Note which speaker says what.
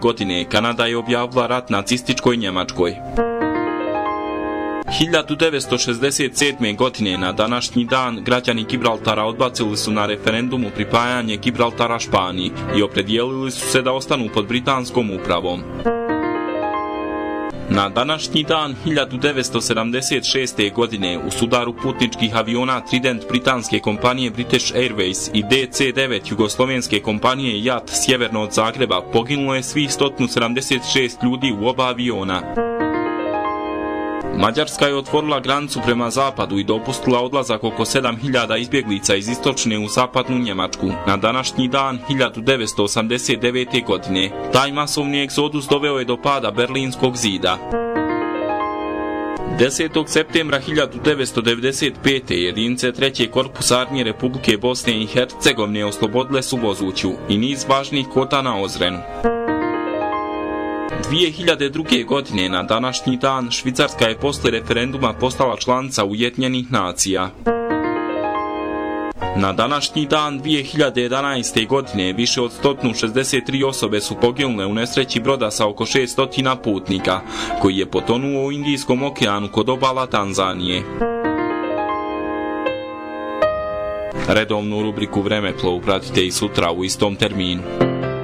Speaker 1: godine Kanada je objavila rat nacističkoj Njemačkoj. 1967. godine na današnji dan građani Gibraltara odbacili su na referendumu pripajanje Gibraltara Španiji i opredijelili su se da ostanu pod britanskom upravom. Na današnji dan 1976. godine u sudaru putničkih aviona Trident britanske kompanije British Airways i DC-9 jugoslovenske kompanije JAT sjeverno od Zagreba poginulo je svih 176 ljudi u oba aviona. Mađarska je otvorila granicu prema zapadu i dopustila odlazak oko 7000 izbjeglica iz istočne u zapadnu Njemačku. Na današnji dan 1989. godine taj masovni egzodus doveo je do pada Berlinskog zida. 10. septembra 1995. jedinice 3. korpusa armije Republike Bosne i Hercegovine oslobodile su Vozuću i niz važnih kota na Ozrenu. 2002. godine na današnji dan Švicarska je posle referenduma postala članica Ujedinjenih nacija. Na današnji dan 2011. godine više od 163 osobe su poginule u nesreći broda sa oko 600 putnika, koji je potonuo u Indijskom okeanu kod obala Tanzanije. Redovnu rubriku Vremeplov pratite i sutra u istom terminu.